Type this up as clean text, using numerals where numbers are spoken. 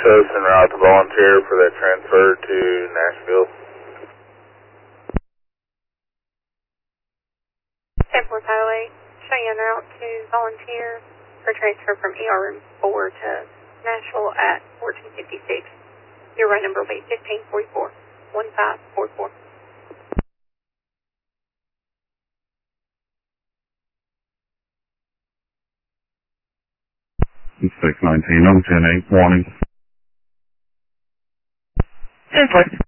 process and route the volunteer for that transfer to Nashville. 10-4 Highway, Cheyenne route to volunteer for transfer from ER room 4 to Nashville at 1456. Your run number will be 1544, 1544. 619 on 10-8, warning. 10-4.